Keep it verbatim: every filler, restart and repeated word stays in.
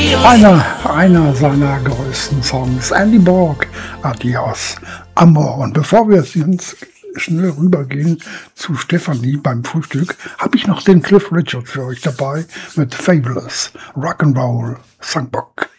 Einer, einer seiner größten Songs, Andy Borg, Adios, Amor. Und bevor wir jetzt ganz schnell rübergehen zu Stefanie beim Frühstück, habe ich noch den Cliff Richard für euch dabei mit Fabulous Rock'n'Roll Songbook.